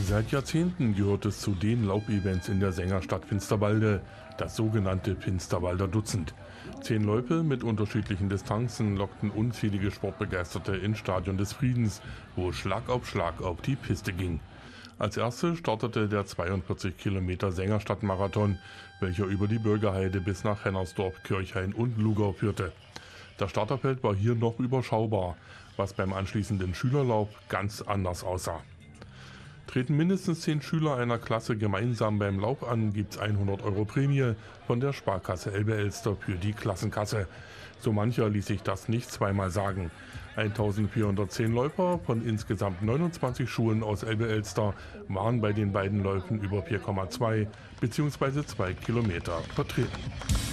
Seit Jahrzehnten gehört es zu den Laubevents in der Sängerstadt Finsterwalde, das sogenannte Finsterwalder Dutzend. 10 Loipe mit unterschiedlichen Distanzen lockten unzählige Sportbegeisterte ins Stadion des Friedens, wo Schlag auf die Piste ging. Als erste startete der 42 Kilometer Sängerstadtmarathon, welcher über die Bürgerheide bis nach Hennersdorf, Kirchhain und Lugau führte. Das Starterfeld war hier noch überschaubar, was beim anschließenden Schülerlauf ganz anders aussah. Treten mindestens 10 Schüler einer Klasse gemeinsam beim Lauf an, gibt's 100 € Prämie von der Sparkasse Elbe-Elster für die Klassenkasse. So mancher ließ sich das nicht zweimal sagen. 1410 Läufer von insgesamt 29 Schulen aus Elbe-Elster waren bei den beiden Läufen über 4,2 bzw. 2 Kilometer vertreten.